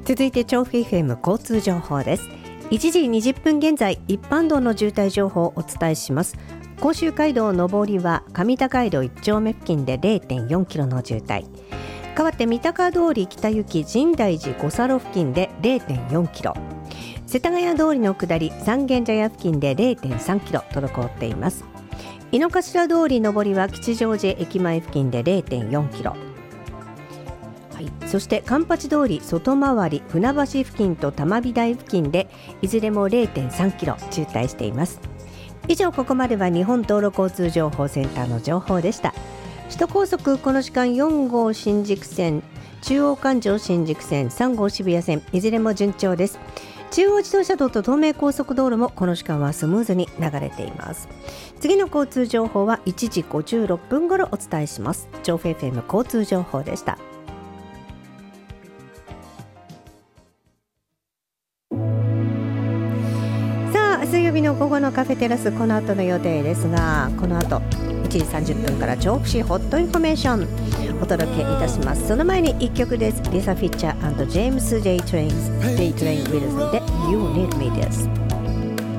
続いて調布 FM 交通情報です。1時20分現在、一般道の渋滞情報をお伝えします。甲州街道上りは上高井戸1丁目付近で 0.4 キロの渋滞。変わって三鷹通り北行き深大寺五差路付近で 0.4 キロ。世田谷通りの下り三軒茶屋付近で 0.3 キロ滞っています。井の頭通り上りは吉祥寺駅前付近で 0.4 キロ。そして環八通り外回り船橋付近と玉美台付近でいずれも 0.3 キロ渋滞しています。以上、ここまでは日本道路交通情報センターの情報でした。首都高速この時間4号新宿線、中央環状新宿線、3号渋谷線、いずれも順調です。中央自動車道と東名高速道路もこの時間はスムーズに流れています。次の交通情報は1時56分頃お伝えします。調布 FM 交通情報でした。水曜日の午後のカフェテラス、この後の予定ですが、この後1時30分から調布市ホットインフォメーションお届けいたします。その前に1曲です。リサ・フィッチャー&ジェームス・J・トレイン・ウィルソンで You Need Me です。